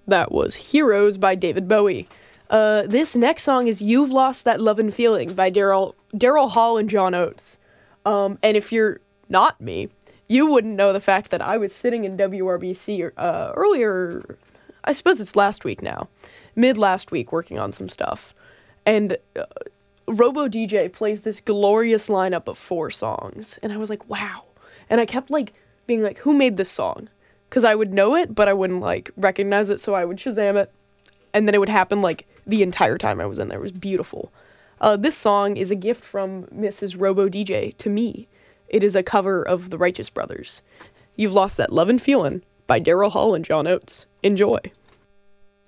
That was Heroes by David Bowie. This next song is You've Lost That Lovin' Feeling by Daryl Hall and John Oates. And if you're not me, you wouldn't know the fact that I was sitting in WRBC earlier, I suppose it's last week now, mid last week, working on some stuff. And Robo DJ plays this glorious lineup of 4 songs. And I was like, wow. And I kept being like, who made this song? Because I would know it, but I wouldn't recognize it, so I would Shazam it. And then it would happen the entire time I was in there. It was beautiful. This song is a gift from Mrs. Robo DJ to me. It is a cover of the Righteous Brothers. You've Lost That Lovin' Feelin' by Daryl Hall and John Oates. Enjoy.